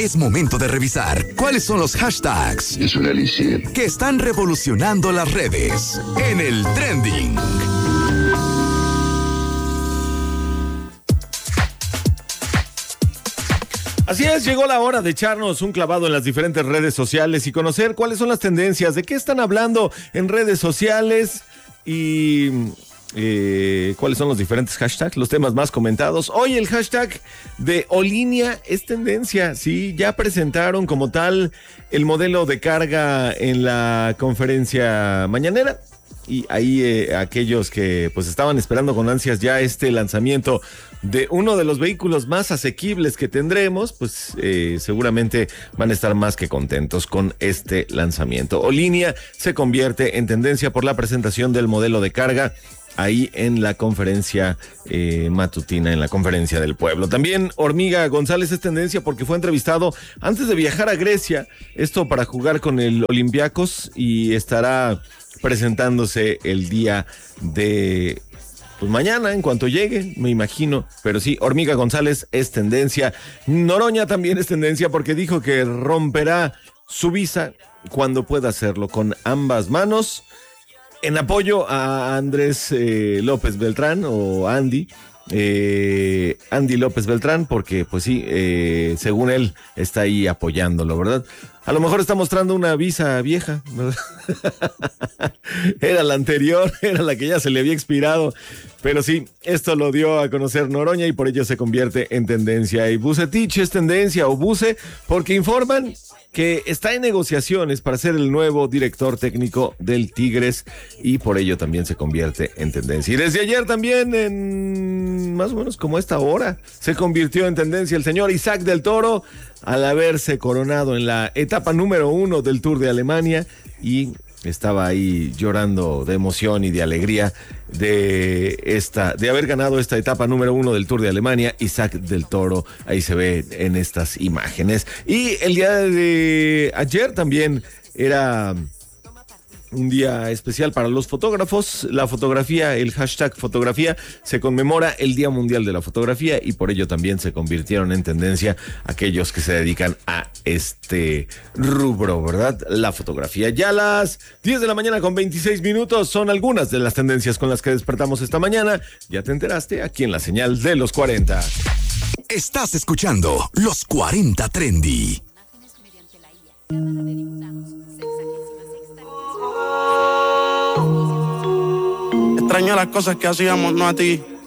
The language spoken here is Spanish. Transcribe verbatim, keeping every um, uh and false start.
Es momento de revisar cuáles son los hashtags Es una alicia. que están revolucionando las redes en el trending. Así es, llegó la hora de echarnos un clavado en las diferentes redes sociales y conocer cuáles son las tendencias, de qué están hablando en redes sociales y eh, cuáles son los diferentes hashtags, los temas más comentados. Hoy el hashtag de Olinia es tendencia, sí, ya presentaron como tal el modelo de carga en la conferencia mañanera. Y ahí eh, aquellos que pues estaban esperando con ansias ya este lanzamiento de uno de los vehículos más asequibles que tendremos, pues eh, seguramente van a estar más que contentos con este lanzamiento. Olinia se convierte en tendencia por la presentación del modelo de carga ahí en la conferencia eh, matutina, en la conferencia del pueblo. También Hormiga González es tendencia porque fue entrevistado antes de viajar a Grecia, esto para jugar con el Olympiacos, y estará presentándose el día de pues mañana, en cuanto llegue, me imagino. Pero sí, Hormiga González es tendencia. Noroña también es tendencia porque dijo que romperá su visa cuando pueda hacerlo con ambas manos, en apoyo a Andrés eh, López Beltrán, o Andy, eh, Andy López Beltrán, porque pues sí, eh, según él está ahí apoyándolo, ¿verdad? A lo mejor está mostrando una visa vieja, ¿verdad? Era la anterior, era la que ya se le había expirado. Pero sí, esto lo dio a conocer Noroña y por ello se convierte en tendencia. Y Bucetich es tendencia, o Buce, porque informan que está en negociaciones para ser el nuevo director técnico del Tigres y por ello también se convierte en tendencia. Y desde ayer también, en más o menos como esta hora, se convirtió en tendencia el señor Isaac del Toro al haberse coronado en la etapa número uno del Tour de Alemania, y estaba ahí llorando de emoción y de alegría de esta, de haber ganado esta etapa número uno del Tour de Alemania. Isaac del Toro, ahí se ve en estas imágenes. Y el día de ayer también era un día especial para los fotógrafos. La fotografía, el hashtag fotografía, se conmemora el Día Mundial de la Fotografía y por ello también se convirtieron en tendencia aquellos que se dedican a este rubro, ¿verdad? La fotografía. Ya a las diez de la mañana con veintiséis minutos son algunas de las tendencias con las que despertamos esta mañana. Ya te enteraste aquí en la señal de los cuarenta. Estás escuchando Los cuarenta Trendy. Extraño las cosas que hacíamos, no a ti.